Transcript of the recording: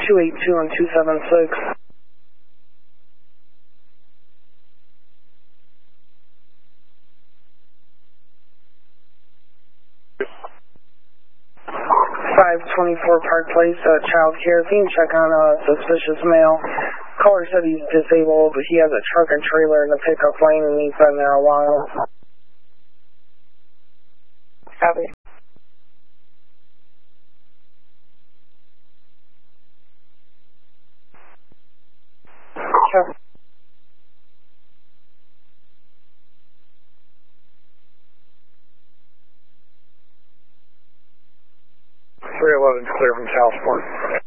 282 and 276. 524 Park Place, child care. If you can check on a suspicious male. Caller said he's disabled, but he has a truck and trailer in the pickup lane and he's been there a while. Copy. Sure. 311 clear from Southport.